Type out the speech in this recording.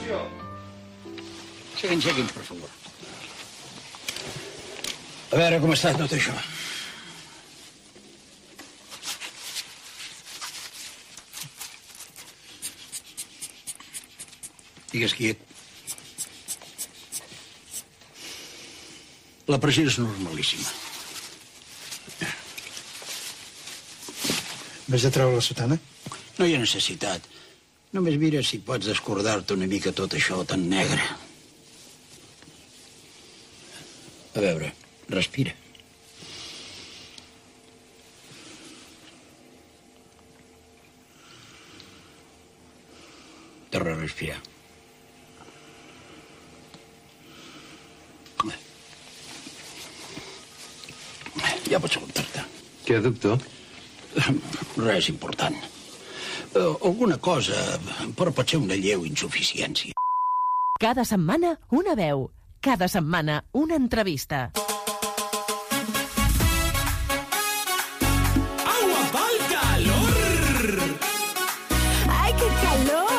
Segui'ns, per favor. A veure com està tot això. Digues quiet. La pressió és normalíssima. Vés a treure la sotana? No hi ha necessitat. Només mira si pots descordar-te una mica tot això tan negre. A veure, respira. Torna a respirar. Ja pots aguantar-te. Què, doctor? Res important. Alguna cosa, però pot ser una lleu insuficiència. Cada setmana, una veu. Cada setmana, una entrevista.